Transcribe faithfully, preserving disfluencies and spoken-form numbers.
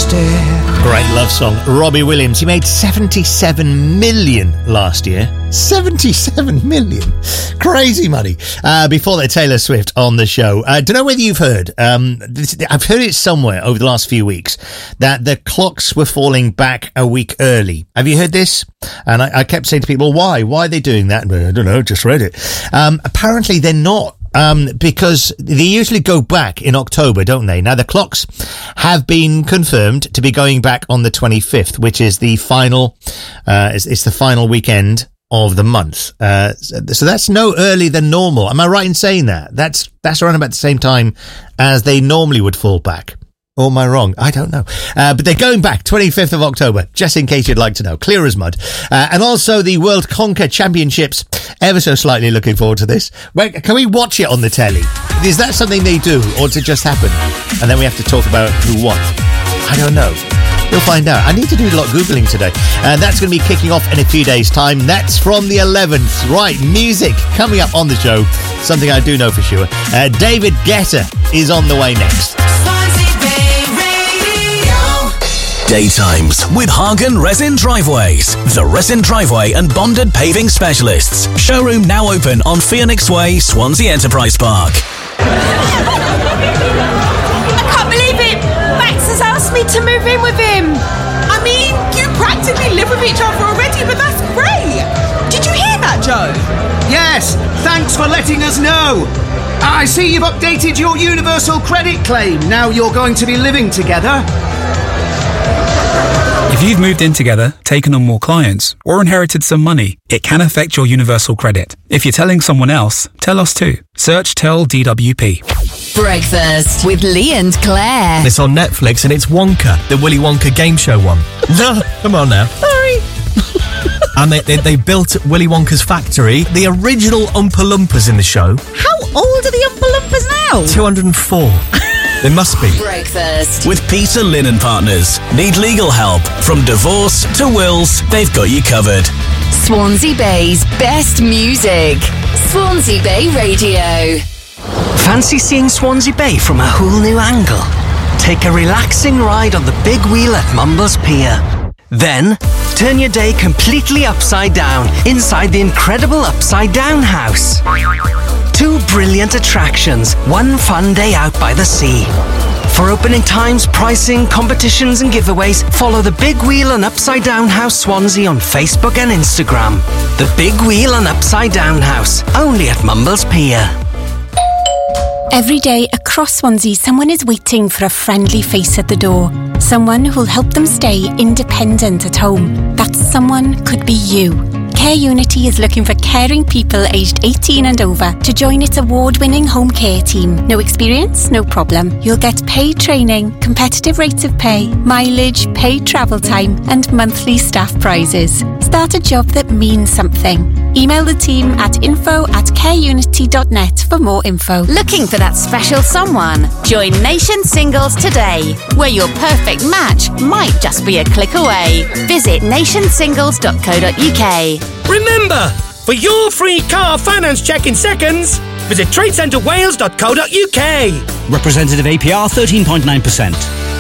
stair. Great love song. Robbie Williams. He made seventy-seven million last year. seventy-seven million. Crazy money. Uh, before that, Taylor Swift on the show. I uh, don't know whether you've heard. Um, this, I've heard it somewhere over the last few weeks that the clocks were falling back a week early. Have you heard this? And I, I kept saying to people, why? Why are they doing that? I don't know, just read it. Um, apparently they're not. Um, because they usually go back in October, don't they? Now, the clocks have been confirmed to be going back on the twenty-fifth, which is the final, uh, it's, it's the final weekend of the month. Uh, so that's no earlier than normal. Am I right in saying that? That's, that's around about the same time as they normally would fall back. Or am I wrong? I don't know. Uh, but they're going back twenty-fifth of October, just in case you'd like to know. Clear as mud. Uh, and also the World Conquer Championships. Ever so slightly looking forward to this. Well, can we watch it on the telly? Is that something they do, or does it just happen? And then we have to talk about who won. I don't know. You'll find out. I need to do a lot of Googling today. And that's going to be kicking off in a few days' time. That's from the eleventh. Right, music coming up on the show. Something I do know for sure. Uh, David Guetta is on the way next. Daytimes with Hagen Resin Driveways, the Resin Driveway and Bonded Paving Specialists. Showroom now open on Phoenix Way, Swansea Enterprise Park. I can't believe it! Max has asked me to move in with him. I mean, you practically live with each other already, but that's great. Did you hear that, Joe? Yes, thanks for letting us know. I see you've updated your universal credit claim. Now you're going to be living together. If you've moved in together, taken on more clients, or inherited some money, it can affect your universal credit. If you're telling someone else, tell us too. Search Tell D W P. Breakfast with Lee and Claire. It's on Netflix and it's Wonka, the Willy Wonka game show one. No, come on now. Sorry. And they, they, they built Willy Wonka's factory. The original Oompa Loompas in the show. How old are the Oompa Loompas now? two hundred and four. They must be. Breakfast with Peter Lynn and Partners. Need legal help? From divorce to wills, they've got you covered. Swansea Bay's best music. Swansea Bay Radio. Fancy seeing Swansea Bay from a whole new angle? Take a relaxing ride on the big wheel at Mumbles Pier. Then, turn your day completely upside down inside the incredible Upside Down House. Two brilliant attractions, one fun day out by the sea. For opening times, pricing, competitions and giveaways, follow The Big Wheel and Upside Down House Swansea on Facebook and Instagram. The Big Wheel and Upside Down House, only at Mumbles Pier. Every day across Swansea, someone is waiting for a friendly face at the door. Someone who'll help them stay independent at home. That someone could be you. Care Unity is looking for caring people aged eighteen and over to join its award-winning home care team. No experience? No problem. You'll get paid training, competitive rates of pay, mileage, paid travel time, and monthly staff prizes. Start a job that means something. Email the team at info at careunity dot net for more info. Looking for that special someone? Join Nation Singles today, where your perfect match might just be a click away. Visit nation singles dot co dot uk. Remember, for your free car finance check in seconds, visit trade centre wales dot co dot uk. Representative A P R thirteen point nine percent.